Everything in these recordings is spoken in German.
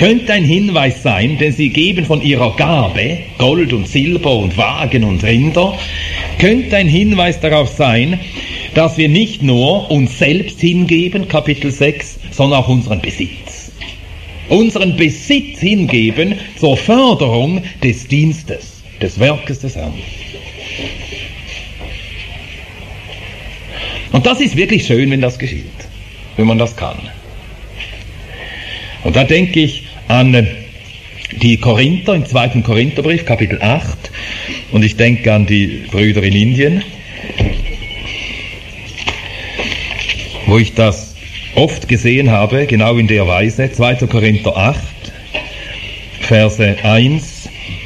könnte ein Hinweis sein, denn sie geben von ihrer Gabe, Gold und Silber und Wagen und Rinder, könnte ein Hinweis darauf sein, dass wir nicht nur uns selbst hingeben, Kapitel 6, sondern auch unseren Besitz. Unseren Besitz hingeben zur Förderung des Dienstes, des Werkes des Herrn. Und das ist wirklich schön, wenn das geschieht, wenn man das kann. Und da denke ich an die Korinther im 2. Korintherbrief, Kapitel 8, und ich denke an die Brüder in Indien, wo ich das oft gesehen habe, genau in der Weise. 2. Korinther 8, Verse 1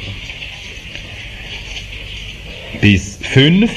bis 5.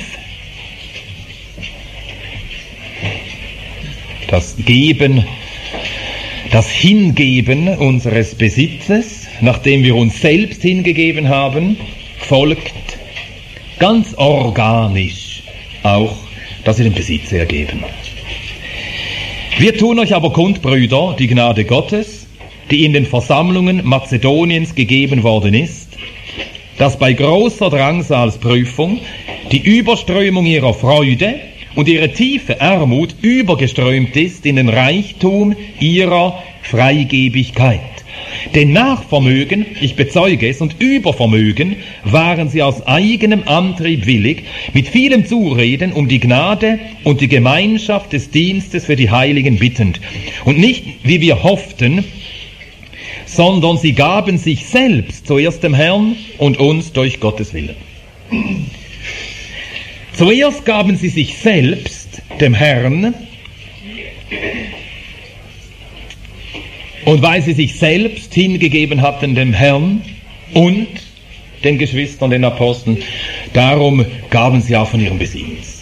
Das Geben, das Hingeben unseres Besitzes, nachdem wir uns selbst hingegeben haben, folgt ganz organisch auch, dass wir den Besitz ergeben. Wir tun euch aber kund, Brüder, die Gnade Gottes, die in den Versammlungen Mazedoniens gegeben worden ist, dass bei großer Drangsalsprüfung die Überströmung ihrer Freude und ihre tiefe Armut übergeströmt ist in den Reichtum ihrer Freigebigkeit. Denn nach Vermögen, ich bezeuge es, und über Vermögen waren sie aus eigenem Antrieb willig, mit vielem Zureden um die Gnade und die Gemeinschaft des Dienstes für die Heiligen bittend. Und nicht, wie wir hofften, sondern sie gaben sich selbst zuerst dem Herrn und uns durch Gottes Willen. Zuerst gaben sie sich selbst dem Herrn, und weil sie sich selbst hingegeben hatten dem Herrn und den Geschwistern, den Aposteln, darum gaben sie auch von ihrem Besitz.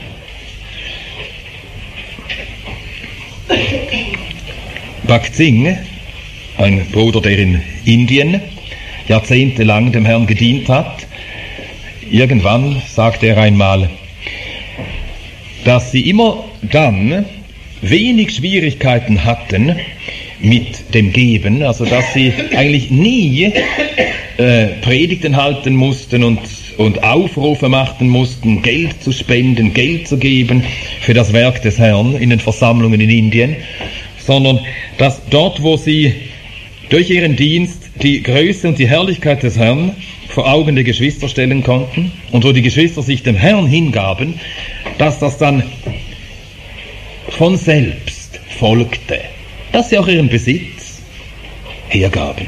Bhakt Singh, ein Bruder, der in Indien jahrzehntelang dem Herrn gedient hat, irgendwann sagte er einmal, dass sie immer dann wenig Schwierigkeiten hatten mit dem Geben, also dass sie eigentlich nie Predigten halten mussten und Aufrufe machen mussten, Geld zu spenden, Geld zu geben für das Werk des Herrn in den Versammlungen in Indien, sondern dass dort, wo sie durch ihren Dienst die Größe und die Herrlichkeit des Herrn vor Augen der Geschwister stellen konnten und wo die Geschwister sich dem Herrn hingaben, dass das dann von selbst folgte, dass sie auch ihren Besitz hergaben.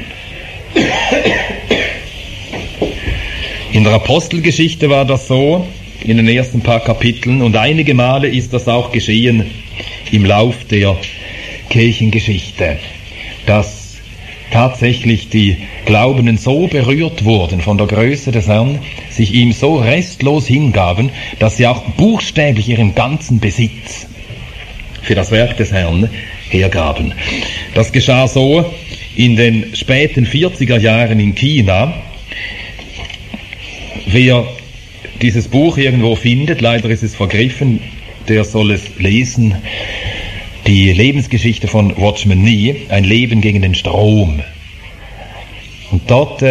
In der Apostelgeschichte war das so, in den ersten paar Kapiteln, und einige Male ist das auch geschehen im Lauf der Kirchengeschichte, dass tatsächlich die Glaubenden so berührt wurden von der Größe des Herrn, sich ihm so restlos hingaben, dass sie auch buchstäblich ihren ganzen Besitz für das Werk des Herrn hergaben. Das geschah so in den späten 40er Jahren in China. Wer dieses Buch irgendwo findet, leider ist es vergriffen, der soll es lesen. Die Lebensgeschichte von Watchman Nee, ein Leben gegen den Strom. Und dort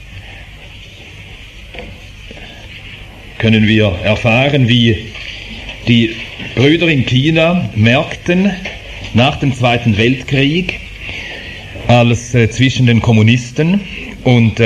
können wir erfahren, wie die Brüder in China merkten, nach dem Zweiten Weltkrieg, als zwischen den Kommunisten und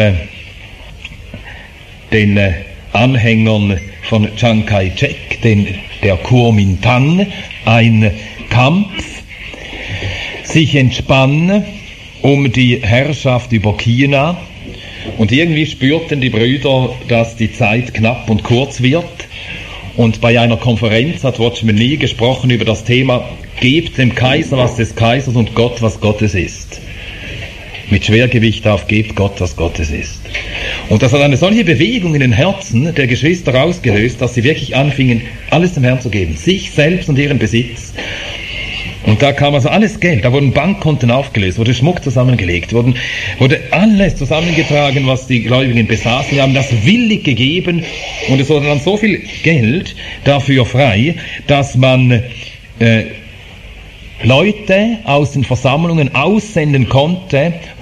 den Anhängern von Chiang Kai-shek, der Kuomintang, ein Kampf sich entspann um die Herrschaft über China, und irgendwie spürten die Brüder, dass die Zeit knapp und kurz wird, und bei einer Konferenz hat Watchman Nee gesprochen über das Thema: Gebt dem Kaiser, was des Kaisers, und Gott, was Gottes ist. Mit Schwergewicht auf: Gebt Gott, was Gottes ist. Und das hat eine solche Bewegung in den Herzen der Geschwister ausgelöst, dass sie wirklich anfingen, alles dem Herrn zu geben, sich selbst und ihren Besitz. Und da kam also alles Geld, da wurden Bankkonten aufgelöst, wurde Schmuck zusammengelegt, wurde alles zusammengetragen, was die Gläubigen besaßen. Sie haben das willig gegeben, und es wurde dann so viel Geld dafür frei, dass man Leute aus den Versammlungen aussenden konnte,